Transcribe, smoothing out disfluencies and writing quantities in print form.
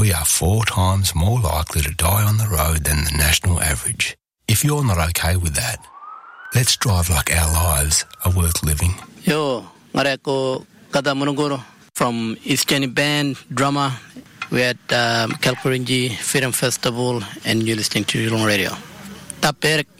we are 4 times more likely to die on the road than the national average. If you're not okay with that, let's drive like our lives are worth living. Yo, ngareko kada munuguro from Eastern Band drama. We're at Kalkurinji Film Festival and you're listening to Geelong Radio. Taperek